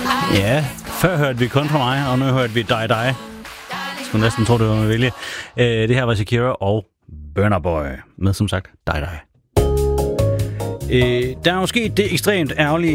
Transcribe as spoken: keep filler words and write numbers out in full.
Ja, før hørte vi Kun for mig, og nu hørte vi Dig Dig. Jeg skulle næsten tro, det var med vilje. Det her var Shakira og Burna Boy med, som sagt, Dig Dig. Der er jo sket det ekstremt ærgerlige